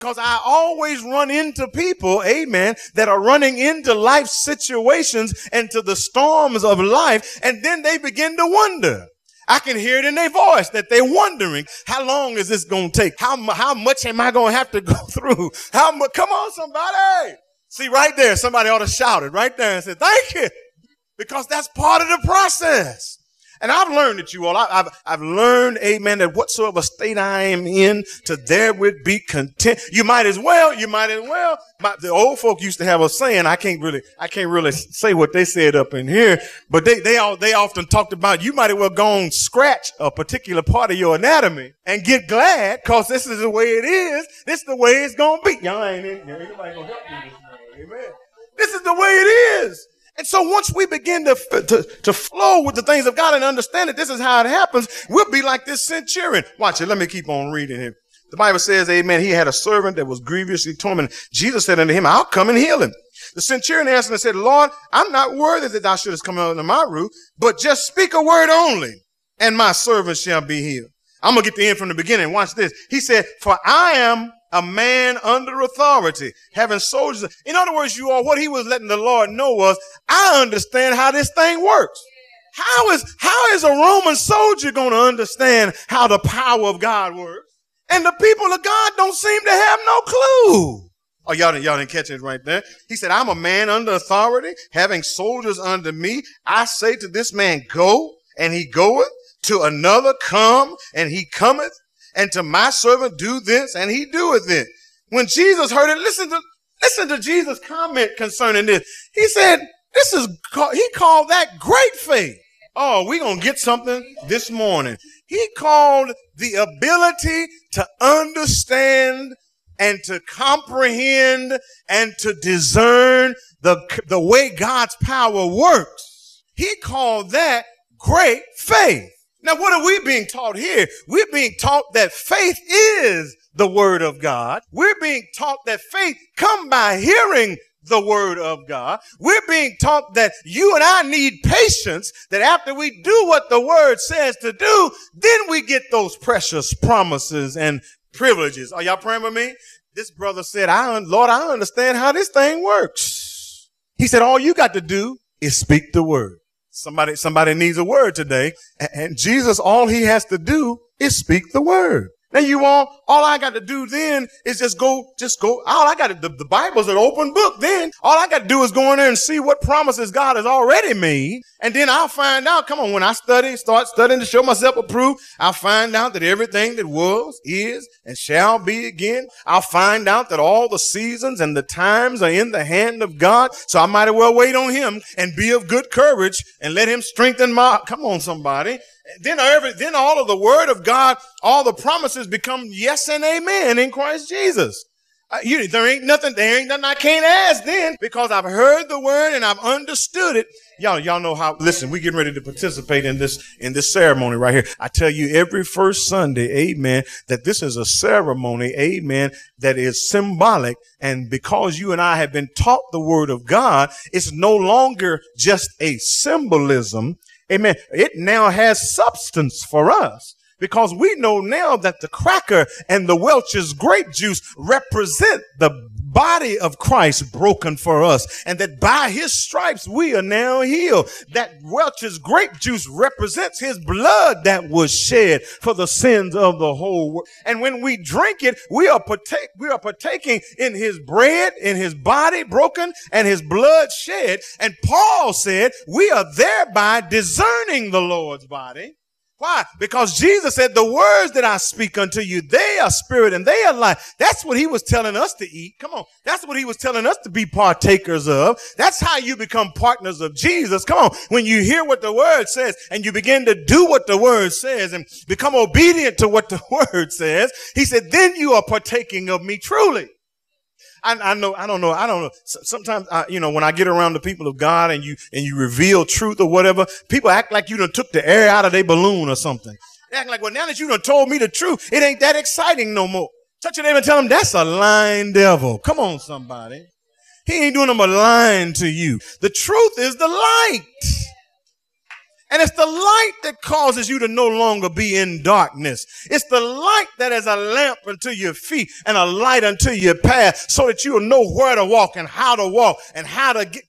Because I always run into people, amen, that are running into life situations and to the storms of life, and then they begin to wonder. I can hear it in their voice that they're wondering, how long is this going to take? How much am I going to have to go through? How much? Come on, somebody. See, right there, somebody ought to shout it right there and say, thank you, because that's part of the process. And I've learned that you all, I've learned, amen, that whatsoever state I am in, to therewith be content. You might as well. The old folk used to have a saying, I can't really say what they said up in here, but they often talked about, you might as well go and scratch a particular part of your anatomy and get glad, cause this is the way it is. This is the way it's going to be. Y'all ain't in here. Anybody gonna help me this morning? Amen. This is the way it is. And so once we begin to flow with the things of God and understand that this is how it happens, we'll be like this centurion. Watch it. Let me keep on reading here. The Bible says, amen, he had a servant that was grievously tormented. Jesus said unto him, I'll come and heal him. The centurion answered and said, Lord, I'm not worthy that thou shouldest come under my roof, but just speak a word only, and my servant shall be healed. I'm going to get the end from the beginning. Watch this. He said, for I am a man under authority, having soldiers. In other words, you all, what he was letting the Lord know was, I understand how this thing works. How is a Roman soldier going to understand how the power of God works? And the people of God don't seem to have no clue. Oh, y'all didn't catch it right there. He said, I'm a man under authority, having soldiers under me. I say to this man, go, and he goeth. To another, come, and he cometh. And to my servant, do this, and he doeth it. When Jesus heard it, listen to Jesus' comment concerning this. He said, he called that great faith. Oh, we're going to get something this morning. He called the ability to understand and to comprehend and to discern the way God's power works. He called that great faith. Now, what are we being taught here? We're being taught that faith is the word of God. We're being taught that faith comes by hearing the word of God. We're being taught that you and I need patience, that after we do what the word says to do, then we get those precious promises and privileges. Are y'all praying with me? This brother said, Lord, I understand how this thing works. He said, all you got to do is speak the word. Somebody needs a word today. And Jesus, all he has to do is speak the word. Now you all I got to do then is just go. All I got to, the Bible's an open book then. All I got to do is go in there and see what promises God has already made. And then I'll find out, come on, when I start studying to show myself approved, I'll find out that everything that was, is, and shall be again. I'll find out that all the seasons and the times are in the hand of God. So I might as well wait on him and be of good courage and let him strengthen come on, somebody. Then all of the word of God, all the promises become yes and amen in Christ Jesus. There ain't nothing I can't ask then, because I've heard the word and I've understood it. Y'all know how, listen, we getting ready to participate in this ceremony right here. I tell you every first Sunday, amen, that this is a ceremony, amen, that is symbolic. And because you and I have been taught the word of God, it's no longer just a symbolism. Amen. It now has substance for us, because we know now that the cracker and the Welch's grape juice represent the body of Christ broken for us, and that by his stripes we are now healed. That Welch's grape juice represents his blood that was shed for the sins of the whole world. And when we drink it, we are partaking in his bread, in his body broken, and his blood shed. And Paul said we are thereby discerning the Lord's body. Why? Because Jesus said, the words that I speak unto you, they are spirit and they are life. That's what he was telling us to eat. Come on. That's what he was telling us to be partakers of. That's how you become partners of Jesus. Come on. When you hear what the word says and you begin to do what the word says and become obedient to what the word says, he said, then you are partaking of me truly. I don't know. Sometimes, when I get around the people of God and you reveal truth or whatever, people act like you done took the air out of their balloon or something. They act like, well, now that you done told me the truth, it ain't that exciting no more. Touch your neighbor and tell them that's a lying devil. Come on, somebody. He ain't doing them but lying to you. The truth is the light. And it's the light that causes you to no longer be in darkness. It's the light that is a lamp unto your feet and a light unto your path, so that you'll know where to walk and how to get.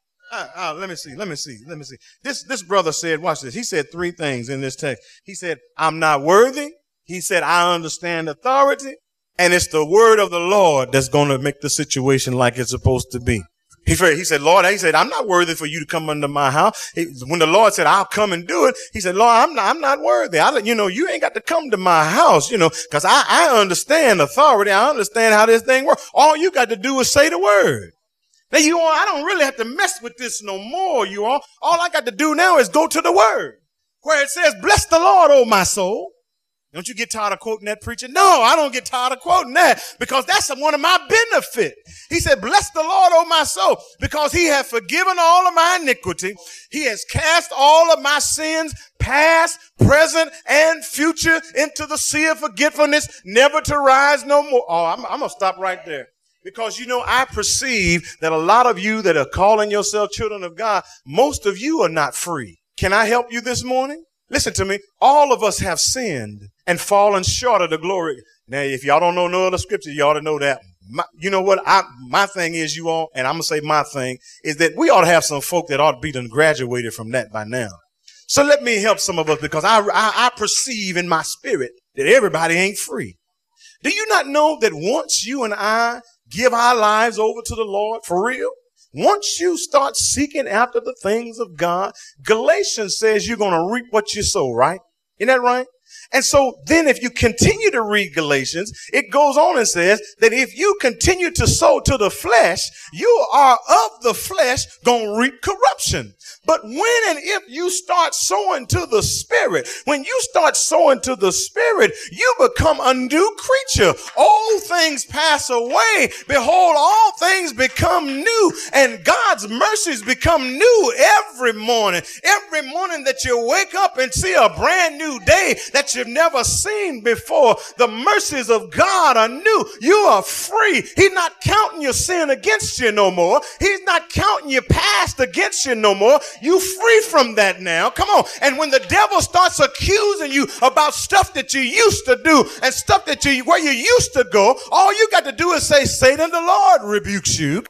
Let me see. This brother said, watch this. He said 3 things in this text. He said, I'm not worthy. He said, I understand authority. And it's the word of the Lord that's going to make the situation like it's supposed to be. He said, Lord, I'm not worthy for you to come under my house. When the Lord said, I'll come and do it, he said, Lord, I'm not worthy. You ain't got to come to my house, because I understand authority. I understand how this thing works. All you got to do is say the word. Now, I don't really have to mess with this no more, All I got to do now is go to the word where it says, bless the Lord, oh my soul. Don't you get tired of quoting that, preacher? No, I don't get tired of quoting that, because that's one of my benefits. He said, bless the Lord, oh my soul, because he has forgiven all of my iniquity. He has cast all of my sins, past, present, and future, into the sea of forgetfulness, never to rise no more. Oh, I'm going to stop right there. Because, I perceive that a lot of you that are calling yourself children of God, most of you are not free. Can I help you this morning? Listen to me. All of us have sinned and fallen short of the glory. Now, if y'all don't know no other scripture, you ought to know that. You know what? My thing is, and I'm going to say my thing, is that we ought to have some folk that ought to be done graduated from that by now. So let me help some of us, because I perceive in my spirit that everybody ain't free. Do you not know that once you and I give our lives over to the Lord for real, once you start seeking after the things of God, Galatians says you're going to reap what you sow, right? Isn't that right? And so then if you continue to read Galatians, it goes on and says that if you continue to sow to the flesh, you are of the flesh going to reap corruption. But when and if you start sowing to the Spirit, when you start sowing to the Spirit, you become a new creature. Old things pass away. Behold, all things become new, and God's mercies become new every morning. Every morning that you wake up and see a brand new day that you've never seen before, the mercies of God are new. You are free. He's not counting your sin against you no more. He's not counting your past against you no more. You free from that now. Come on. And when the devil starts accusing you about stuff that you used to do and stuff that where you used to go, all you got to do is say, Satan, the Lord rebukes you.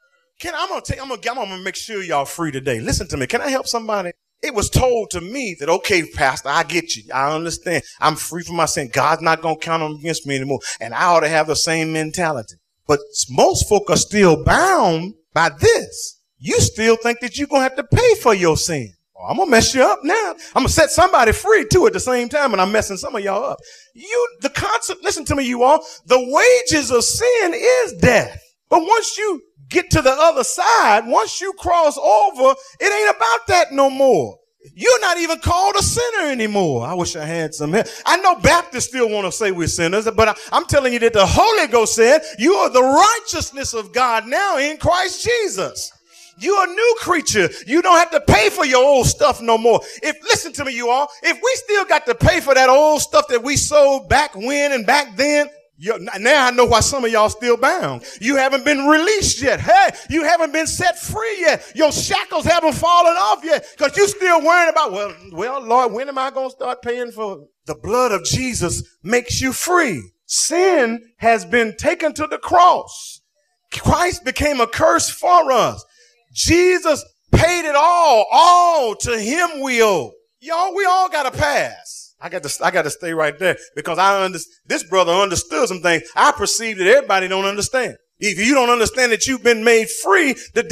I'm gonna make sure y'all free today. Listen to me. Can I help somebody? It was told to me that, okay, Pastor, I get you. I understand. I'm free from my sin. God's not going to count them against me anymore. And I ought to have the same mentality. But most folk are still bound by this. You still think that you're going to have to pay for your sin. Oh, I'm going to mess you up now. I'm going to set somebody free too at the same time, and I'm messing some of y'all up. The concept, listen to me, you all. The wages of sin is death. But once you get to the other side, once you cross over, it ain't about that no more. You're not even called a sinner anymore. I wish I had some help. I know Baptists still want to say we're sinners, but I'm telling you that the Holy Ghost said you are the righteousness of God now in Christ Jesus. You're a new creature. You don't have to pay for your old stuff no more. Listen to me, you all. If we still got to pay for that old stuff that we sold back when and back then, now I know why some of y'all still bound. You haven't been released yet. Hey, you haven't been set free yet. Your shackles haven't fallen off yet, because you still worrying about, well, Lord, when am I going to start paying for? The blood of Jesus makes you free. Sin has been taken to the cross. Christ became a curse for us. Jesus paid it all to him we owe. Y'all, we all got to pass. I got to stay right there, because this brother understood some things I perceive that everybody don't understand. If you don't understand that you've been made free,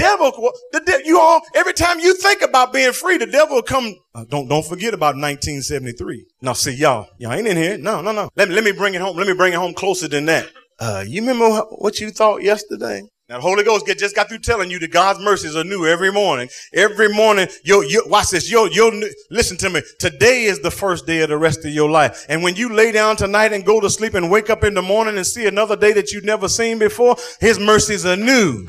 every time you think about being free, the devil will come. Don't forget about 1973. No, see, y'all ain't in here. No. Let me bring it home. Let me bring it home closer than that. You remember what you thought yesterday? Now, the Holy Ghost just got through telling you that God's mercies are new every morning. Every morning, watch this. Listen to me. Today is the first day of the rest of your life. And when you lay down tonight and go to sleep and wake up in the morning and see another day that you've never seen before, his mercies are new.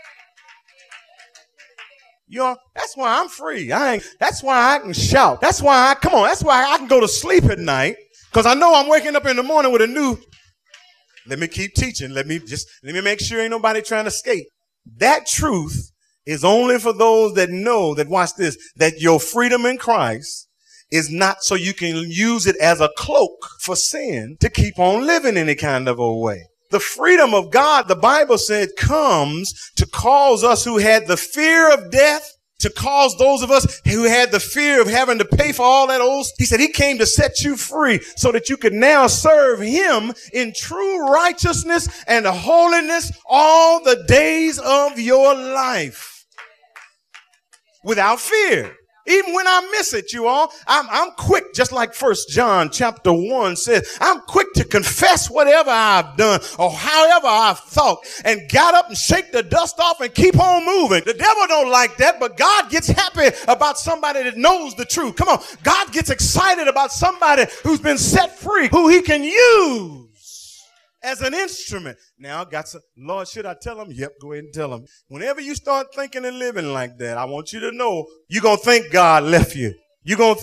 That's why I'm free. That's why I can shout. That's why I can go to sleep at night, because I know I'm waking up in the morning with a new. Let me keep teaching. Let me make sure ain't nobody trying to escape. That truth is only for those that know that, watch this, that your freedom in Christ is not so you can use it as a cloak for sin to keep on living any kind of a way. The freedom of God, the Bible said, comes to cause us who had the fear of death, to cause those of us who had the fear of having to pay for all that old. He said he came to set you free so that you could now serve him in true righteousness and holiness all the days of your life without fear. Even when I miss it, you all, I'm quick, just like 1 John chapter 1 says, I'm quick to confess whatever I've done or however I've thought and got up and shake the dust off and keep on moving. The devil don't like that, but God gets happy about somebody that knows the truth. Come on. God gets excited about somebody who's been set free, who he can use as an instrument. Now, I got some, Lord, should I tell them? Yep, go ahead and tell them. Whenever you start thinking and living like that, I want you to know you're going to think God left you. You're going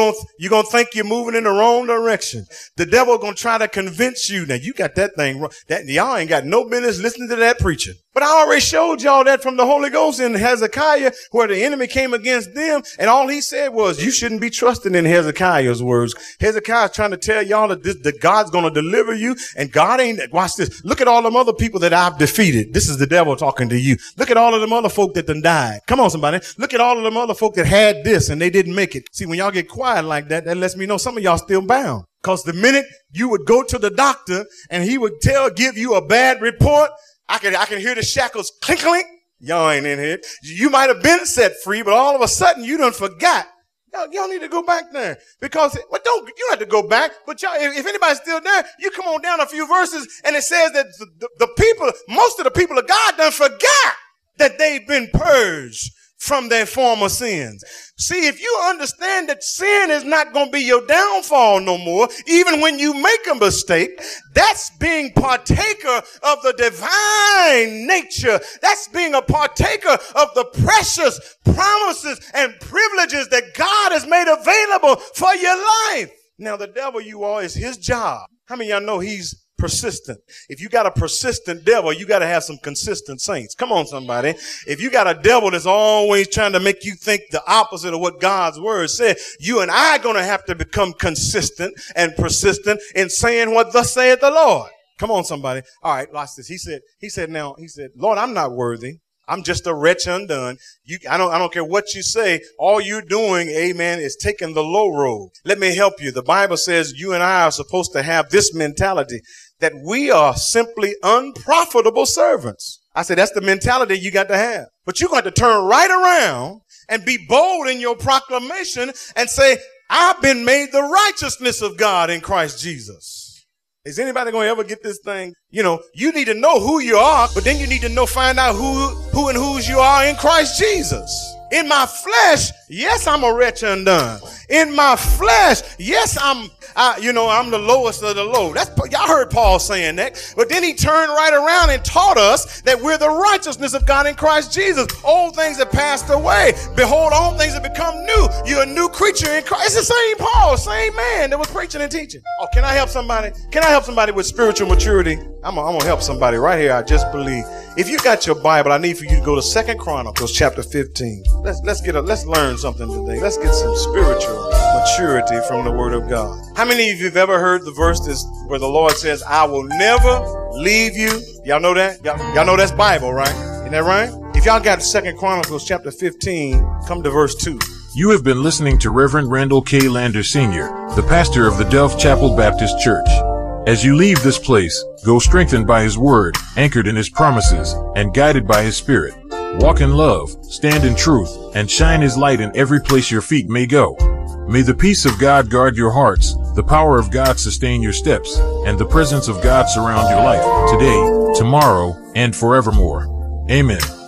to think you're moving in the wrong direction. The devil going to try to convince you. Now, you got that thing wrong. Y'all ain't got no business listening to that preacher. But I already showed y'all that from the Holy Ghost in Hezekiah, where the enemy came against them. And all he said was, you shouldn't be trusting in Hezekiah's words. Hezekiah's trying to tell y'all that God's going to deliver you. And God ain't, watch this. Look at all them other people that I've defeated. This is the devil talking to you. Look at all of them other folk that done died. Come on, somebody. Look at all of them other folk that had this and they didn't make it. See, when y'all get quiet like that, that lets me know some of y'all still bound. Because the minute you would go to the doctor and he would give you a bad report, I can hear the shackles clinkling. Y'all ain't in here. You might have been set free, but all of a sudden you done forgot. Y'all need to go back there because, well, you don't have to go back, but y'all, if anybody's still there, you come on down a few verses and it says that the people, most of the people of God done forgot that they've been purged from their former sins. See, if you understand that sin is not going to be your downfall no more, even when you make a mistake, that's being partaker of the divine nature. That's being a partaker of the precious promises and privileges that God has made available for your life. Now, the devil, you all, is his job. How many of y'all know he's persistent? If you got a persistent devil, you got to have some consistent saints. Come on, somebody. If you got a devil that's always trying to make you think the opposite of what God's word said, you and I are going to have to become consistent and persistent in saying what thus saith the Lord. Come on, somebody. All right, watch this. He said, Lord, I'm not worthy. I'm just a wretch undone. I don't care what you say. All you're doing, amen, is taking the low road. Let me help you. The Bible says you and I are supposed to have this mentality that we are simply unprofitable servants. I said, that's the mentality you got to have. But you're going to turn right around and be bold in your proclamation and say, I've been made the righteousness of God in Christ Jesus. Is anybody going to ever get this thing? You know, you need to know who you are, but then you need to find out who and whose you are in Christ Jesus. In my flesh, yes, I'm a wretch undone. In my flesh, yes, I'm the lowest of the low. Y'all heard Paul saying that. But then he turned right around and taught us that we're the righteousness of God in Christ Jesus. Old things have passed away. Behold, all things have become new. You're a new creature in Christ. It's the same Paul, same man that was preaching and teaching. Oh, can I help somebody? Can I help somebody with spiritual maturity? I'm gonna help somebody right here. I just believe. If you got your Bible, I need for you to go to 2 Chronicles chapter 15. Let's learn something today. Let's get some spiritual maturity from the Word of God. How many of you have ever heard the verse where the Lord says, I will never leave you? Y'all know that? Y'all know that's Bible, right? Isn't that right? If y'all got 2 Chronicles chapter 15, come to verse 2. You have been listening to Reverend Randall K. Lander Sr., the pastor of the Dove Chapel Baptist Church. As you leave this place, go strengthened by His Word, anchored in His promises, and guided by His Spirit. Walk in love, stand in truth, and shine His light in every place your feet may go. May the peace of God guard your hearts, the power of God sustain your steps, and the presence of God surround your life, today, tomorrow, and forevermore. Amen.